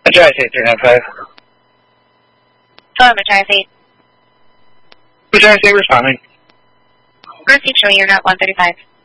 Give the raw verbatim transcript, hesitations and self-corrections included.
Matthias eight three nine five. Hello, Matthias eight. Matthias eight responding. Proceed, showing you're not one thirty-five.